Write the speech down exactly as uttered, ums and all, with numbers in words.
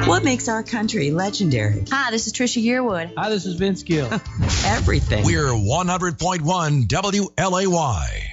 What makes our country legendary? Hi, this is Trisha Yearwood. Hi, this is Vince Gill. Everything. We're one hundred point one W L A Y.